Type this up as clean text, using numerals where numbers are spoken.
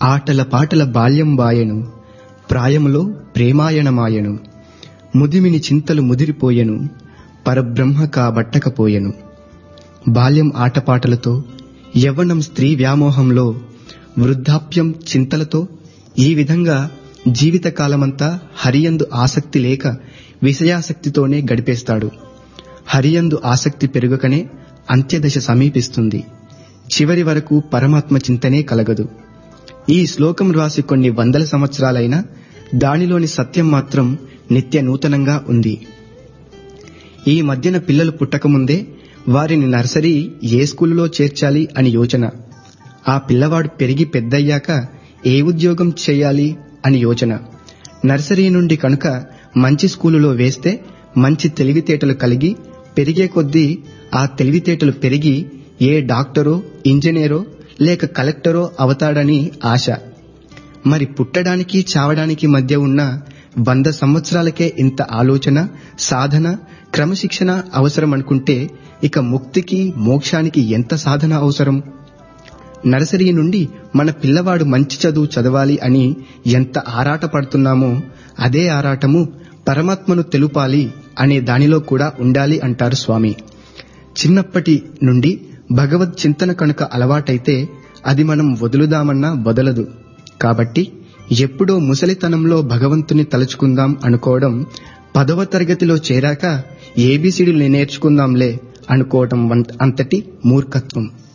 ఆటల పాటల బాల్యం బాయెను, ప్రాయములో ప్రేమాయణమాయెను, ముదిమిని చింతలు ముదిరిపోయెను, పరబ్రహ్మ కాబట్టకపోయెను. బాల్యం ఆటపాటలతో, యవ్వనం స్త్రీ వ్యామోహంలో, వృద్ధాప్యం చింతలతో, ఈ విధంగా జీవితకాలమంతా హరియందు ఆసక్తి లేక విషయాసక్తితోనే గడిపేస్తాడు. హరియందు ఆసక్తి పెరుగకనే అంత్యదశ సమీపిస్తుంది. చివరి వరకు పరమాత్మ చింతనే కలగదు. ఈ శ్లోకం రాసి కొన్ని వందల సంవత్సరాలైనా దానిలోని సత్యం మాత్రం నిత్య నూతనంగా ఉంది. ఈ మధ్యన పిల్లలు పుట్టకముందే వారిని నర్సరీ ఏ స్కూలులో చేర్చాలి అని యోచన, ఆ పిల్లవాడు పెరిగి పెద్దయ్యాక ఏ ఉద్యోగం చేయాలి అని యోచన. నర్సరీ నుండి కనుక మంచి స్కూలులో వేస్తే మంచి తెలివితేటలు కలిగి పెరిగే కొద్దీ ఆ తెలివితేటలు పెరిగి ఏ డాక్టరో, ఇంజనీరో లేక కలెక్టరో అవతాడని ఆశ. మరి పుట్టడానికి చావడానికి మధ్య ఉన్న 100 సంవత్సరాలకే ఇంత ఆలోచన, సాధన, క్రమశిక్షణ అవసరమనుకుంటే ఇక ముక్తికి, మోక్షానికి ఎంత సాధన అవసరం? నర్సరీ నుండి మన పిల్లవాడు మంచి చదువు చదవాలి అని ఎంత ఆరాట పడుతున్నామో అదే ఆరాటము పరమాత్మను తెలుపాలి అనే దానిలో కూడా ఉండాలి అంటారు స్వామి. చిన్నప్పటి నుండి భగవద్ చింతన కనుక అలవాటైతే అది మనం వదులుదామన్నా వదలదు. కాబట్టి ఎప్పుడో ముసలితనంలో భగవంతుని తలుచుకుందాం అనుకోవడం, 10వ తరగతిలో చేరాక ఏబీసీడీలు నేర్చుకుందాంలే అనుకోవడం అంతటి మూర్ఖత్వం.